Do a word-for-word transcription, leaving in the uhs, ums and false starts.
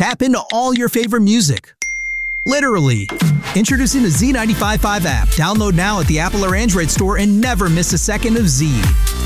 Tap into all your favorite music. Literally. Introducing the Z ninety-five point five app. Download now at the Apple or Android store and never miss a second of Z.